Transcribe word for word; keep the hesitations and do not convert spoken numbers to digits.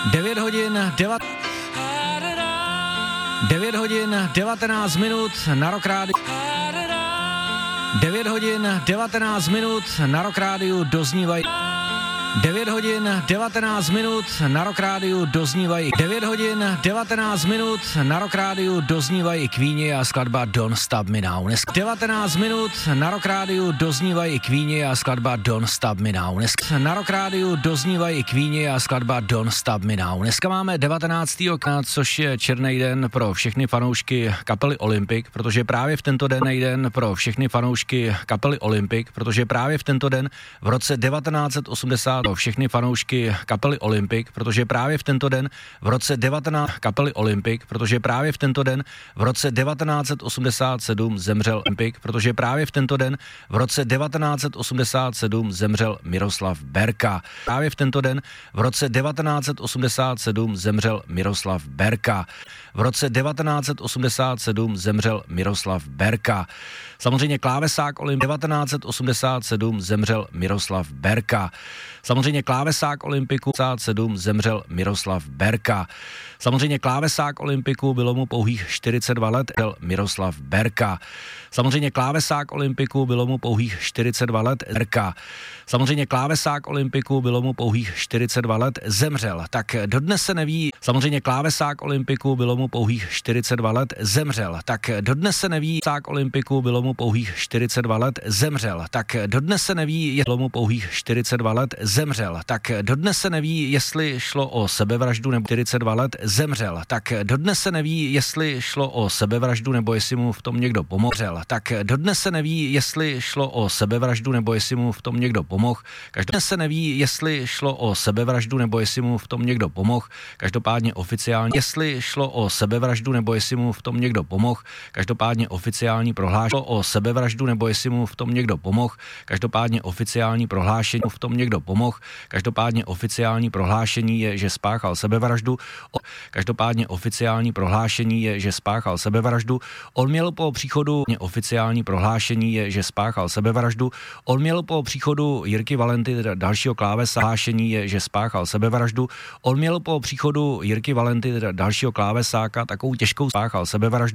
devět hodin, devat... devět hodin, devatenáct minut na Rock Rádiu. devět hodin, devatenáct minut na Rock Rádiu doznívají. devět hodin, devatenáct minut na Rock Rádiu doznívají. devět hodin, devatenáct minut na Rock Rádiu doznívají Queeni a skladba Don't Stop Me Now. Dnes devatenáct minut na Rock Rádiu doznívají Queeni a skladba Don't Stop Me Now. Dnes na Rock Rádiu doznívají Queeni a skladba Don't Stop Me Now. Dneska máme devatenáctého května, což je černý den pro všechny fanoušky kapely Olympic, protože právě v tento den den pro všechny fanoušky kapely Olympic, protože právě v tento den v roce devatenáct set osmdesát pro všechny fanoušky kapely Olympic, protože právě v tento den v roce devatenáct kapely Olympic, protože právě v tento den v roce devatenáct set osmdesát sedm zemřel Olympic, protože právě v tento den v roce devatenáct set osmdesát sedm zemřel Miroslav Berka. Právě v tento den v roce devatenáct set osmdesát sedm zemřel Miroslav Berka. V roce devatenáct set osmdesát sedm zemřel Miroslav Berka. Samozřejmě klávesák Olympic devatenáct set osmdesát sedm zemřel Miroslav Berka. Samozřejmě klávesák Olympiku sedm zemřel Miroslav Berka. Samozřejmě klávesák Olympiku bylo mu pouhých čtyřicet dva let, Miroslav Berka. Samozřejmě klávesák Olympiku bylo mu pouhých čtyřicet dva let, Berka. Samozřejmě klávesák Olympiku bylo mu pouhých čtyřicet dva let, zemřel. Tak dodnes se neví. Samozřejmě klávesák Olympiku bylo mu pouhých čtyřicet dva let, zemřel. Tak dodnes se neví. Klávesák Olympiku bylo mu pouhých čtyřicet dva let, zemřel. Tak dodnes se neví, bylo mu pouhých čtyřicet dva let, zemřel. Tak dodnes se neví, jestli šlo o sebevraždu nebo čtyřicet dva let, zemřel. Tak dodnes se neví, jestli šlo o sebevraždu nebo jestli mu v tom někdo pomohl. Tak dodnes se neví, jestli šlo o sebevraždu nebo jestli mu v tom někdo pomohl. Každopádně se neví, jestli šlo o sebevraždu nebo jestli mu v tom někdo pomohl. Každopádně oficiálně, jestli šlo o sebevraždu nebo jestli mu v tom někdo pomohl. Každopádně oficiální prohlášení o sebevraždu nebo jestli mu v tom někdo pomohl. Každopádně oficiální prohlášení v tom někdo pomohl. Každopádně oficiální prohlášení je, že spáchal sebevraždu. Každopádně oficiální prohlášení je, že spáchal sebevraždu. On měl po příchodu oficiální prohlášení je, že spáchal sebevraždu. On měl po příchodu Jirky Valenty, teda dalšího klávesa, prohlášení je, že spáchal sebevraždu. On měl po příchodu Jirky Valenty, teda dalšího klávesáka, takovou těžkou spáchal sebevraždu.